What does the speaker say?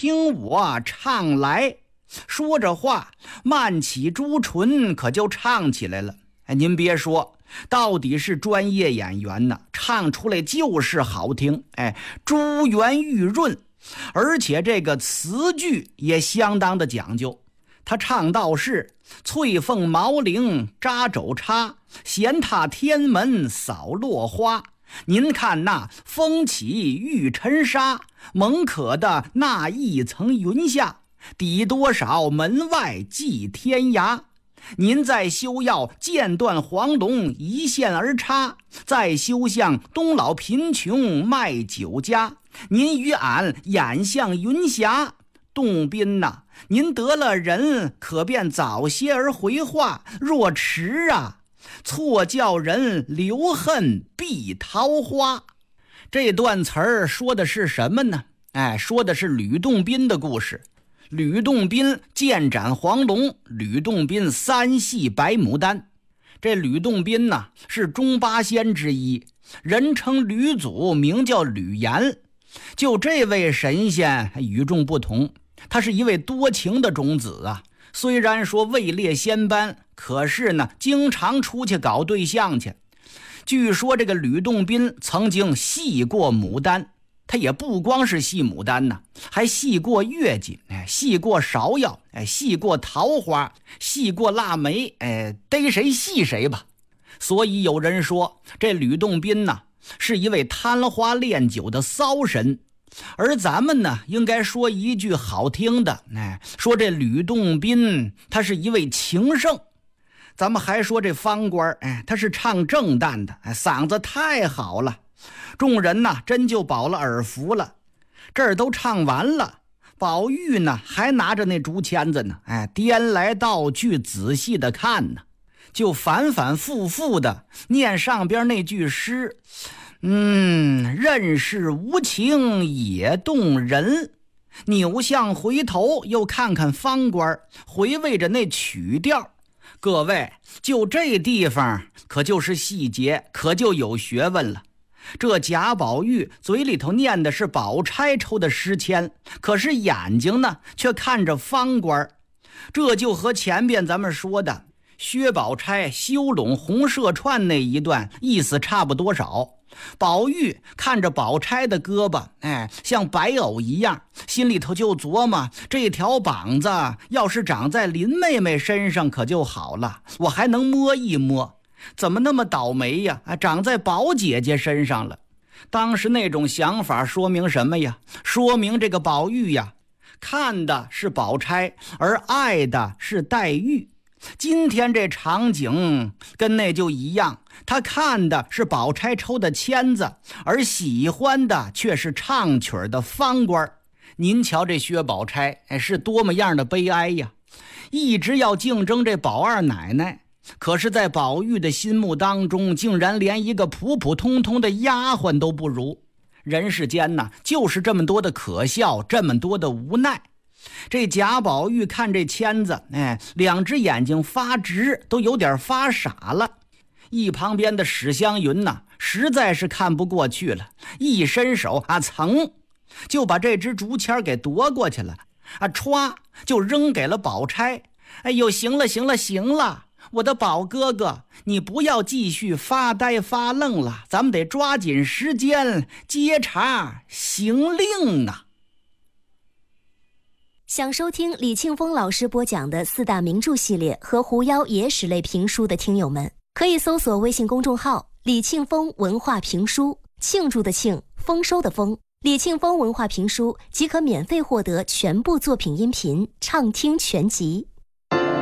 听我唱来。说着话，慢起朱唇，可就唱起来了。您别说，到底是专业演员呢，唱出来就是好听，珠圆玉润，而且这个词句也相当的讲究。他唱到是翠凤毛翎扎肘插，闲踏天门扫落花。您看那风起玉尘沙，猛可的那一层云下，抵多少门外祭天涯。您再休要剑断黄龙一线而插，再休向东老贫穷卖酒家。您与俺眼向云霞，洞宾呐，您得了人，可便早些而回话。若迟啊，错叫人留恨碧桃花。这段词儿说的是什么呢？说的是吕洞宾的故事。吕洞宾剑斩黄龙，吕洞宾三戏白牡丹。这吕洞宾呢，是中八仙之一，人称吕祖，名叫吕岩。就这位神仙与众不同，他是一位多情的种子啊。虽然说位列仙班，可是呢，经常出去搞对象去。据说这个吕洞宾曾经戏过牡丹，他也不光是戏牡丹呢，还戏过月季，戏过芍药，戏过桃花，戏过腊梅，逮谁戏谁吧。所以有人说，这吕洞宾呢，是一位贪花恋酒的骚神。而咱们呢，应该说一句好听的，说这吕洞宾他是一位情圣。咱们还说这方官，他是唱正旦的，嗓子太好了，众人呢真就饱了耳福了。这儿都唱完了，宝玉呢还拿着那竹签子呢，颠来倒去仔细的看呢，就反反复复的念上边那句诗。任是无情也动人。扭向回头又看看方官，回味着那曲调。各位，就这地方可就是细节，可就有学问了。这贾宝玉嘴里头念的是宝钗抽的诗签，可是眼睛呢却看着方官。这就和前边咱们说的薛宝钗修拢红麝串那一段意思差不多少。宝玉看着宝钗的胳膊，像白藕一样，心里头就琢磨，这条膀子要是长在林妹妹身上可就好了，我还能摸一摸。怎么那么倒霉呀？长在宝姐姐身上了。当时那种想法说明什么呀？说明这个宝玉呀，看的是宝钗，而爱的是黛玉。今天这场景跟那就一样，他看的是宝钗抽的签子，而喜欢的却是唱曲的方官。您瞧这薛宝钗是多么样的悲哀呀！一直要竞争这宝二奶奶，可是在宝玉的心目当中，竟然连一个普普通通的丫鬟都不如。人世间呢，就是这么多的可笑，这么多的无奈。这贾宝玉看这签子，两只眼睛发直，都有点发傻了。一旁边的史湘云呢，实在是看不过去了，一伸手噌就把这支竹签给夺过去了，歘就扔给了宝钗。哎呦，行了行了行了，我的宝哥哥，你不要继续发呆发愣了，咱们得抓紧时间接茬行令啊。 想收听李庆峰老师播讲的四大名著系列和狐妖野史类评书的听友们，可以搜索微信公众号李庆峰文化评书，庆祝的庆，丰收的丰，李庆峰文化评书即可免费获得全部作品音频畅听全集。